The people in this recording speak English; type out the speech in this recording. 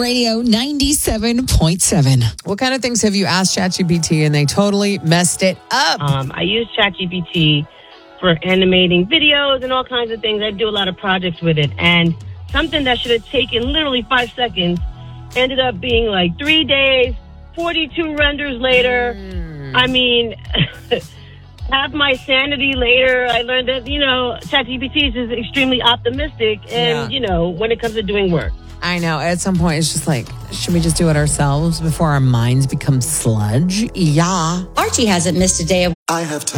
Radio 97.7. What kind of things have you asked ChatGPT and they totally messed it up? I use ChatGPT for animating videos and all kinds of things. I do a lot of projects with it. And something that should have taken literally 5 seconds ended up being like 3 days, 42 renders later. I mean, have my sanity later. I learned that, ChatGPT is extremely optimistic and, when it comes to doing work. I know. At some point, it's just like, should we just do it ourselves before our minds become sludge? Yeah. Archie hasn't missed a day of